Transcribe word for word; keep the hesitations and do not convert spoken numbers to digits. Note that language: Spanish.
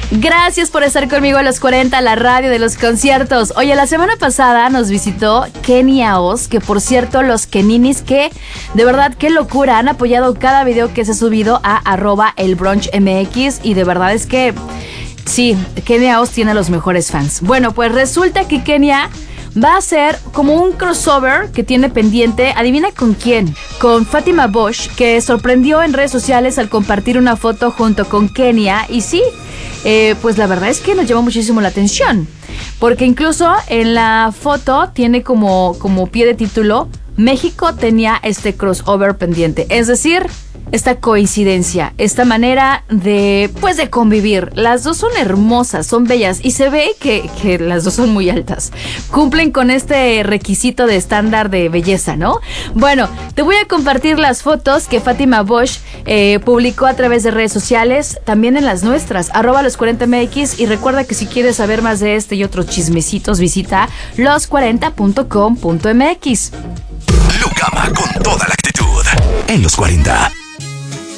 Gracias por estar conmigo a los cuarenta, la radio de los conciertos. Oye, la semana pasada nos visitó Kenia Oz, que por cierto, los Keninis, que de verdad, qué locura, han apoyado cada video que se ha subido a arroba el brunch M X y de verdad es que sí, Kenia Oz tiene los mejores fans. Bueno, pues resulta que Kenia va a ser como un crossover que tiene pendiente, adivina con quién, con Fátima Bosch, que sorprendió en redes sociales al compartir una foto junto con Kenia. Y sí, eh, pues la verdad es que nos llamó muchísimo la atención, porque incluso en la foto tiene como, como pie de título: México tenía este crossover pendiente, es decir, esta coincidencia, esta manera de, pues, de convivir. Las dos son hermosas, son bellas y se ve que, que las dos son muy altas. Cumplen con este requisito de estándar de belleza, ¿no? Bueno, te voy a compartir las fotos que Fátima Bosch eh, publicó a través de redes sociales, también en las nuestras, arroba los cuarenta M X, y recuerda que si quieres saber más de este y otros chismecitos, visita los cuarenta punto com punto m x. Lucama con toda la actitud en los cuarenta.